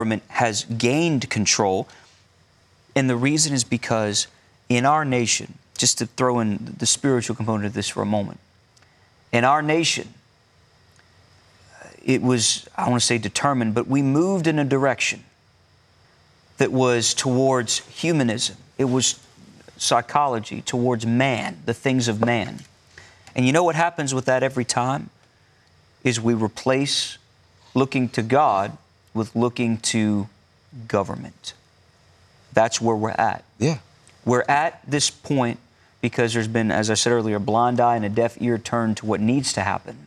government has gained control. And the reason is because in our nation, just to throw in the spiritual component of this for a moment, in our nation, it was, I want to say determined, but we moved in a direction that was towards humanism. It was psychology, towards man, the things of man. And you know what happens with that every time? Is we replace looking to God with looking to government. That's where we're at. Yeah. We're at this point because there's been, as I said earlier, a blind eye and a deaf ear turned to what needs to happen.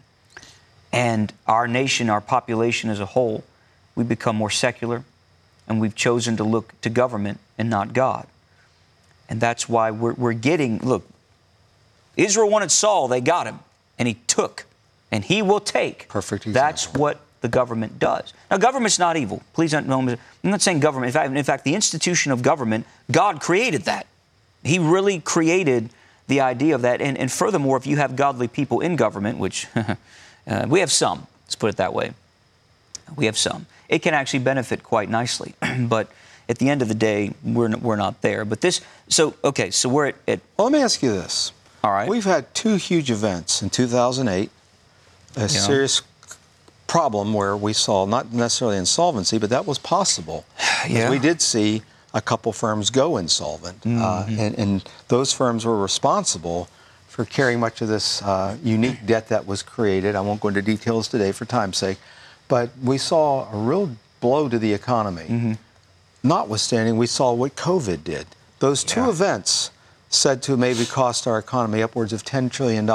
And our nation, our population as a whole, we become more secular, and we've chosen to look to government and not God. And that's why we're getting, look, Israel wanted Saul, they got him, and he took, and he will take. Perfect example. That's what the government does. Now, government's not evil. Please don't know. I'm not saying government. In fact, the institution of government, God created that. He really created the idea of that. And furthermore, if you have godly people in government, which we have some, let's put it that way. We have some. It can actually benefit quite nicely. But at the end of the day, we're not there. But this, so we're at Well, let me ask you this. All right. We've had two huge events in 2008, a serious problem where we saw not necessarily insolvency, but that was possible. Yeah. We did see a couple firms go insolvent, and those firms were responsible for carrying much of this unique debt that was created. I won't go into details today for time's sake, but we saw a real blow to the economy. Notwithstanding, we saw what COVID did. Those two events said to maybe cost our economy upwards of $10 trillion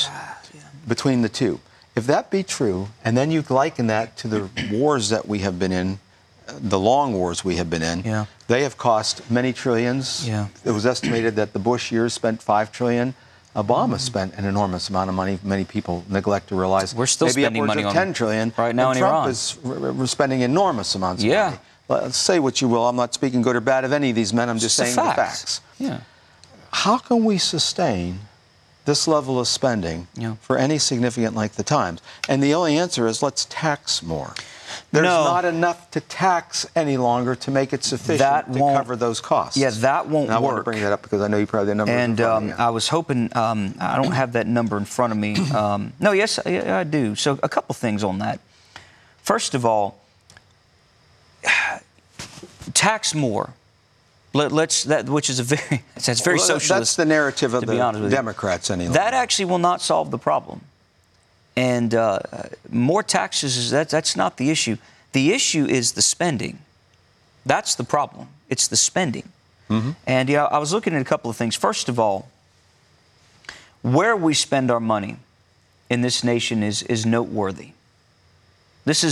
between the two. If that be true, and then you liken that to the wars that we have been in, the long wars we have been in, they have cost many trillions. It was estimated that the Bush years spent $5 trillion. Obama spent an enormous amount of money. Many people neglect to realize. We're still maybe spending money on $10 trillion right now in Trump Iran. is spending enormous amounts of money. Say what you will. I'm not speaking good or bad of any of these men. I'm just saying the facts. How can we sustain this level of spending for any significant length of time? And the only answer is let's tax more. There's not enough to tax any longer to make it sufficient to cover those costs. Yeah, that won't work. I want to bring that up because I know you probably have the number in front of you. I was hoping, I don't have that number in front of me. No, yes, I do. So a couple things on that. First of all, tax more. Which is that's very socialist. That's the narrative of the Democrats anyway. That actually will not solve the problem. And more taxes, that's not the issue. The issue is the spending. That's the problem. It's the spending. And I was looking at a couple of things. First of all, where we spend our money in this nation is noteworthy. This is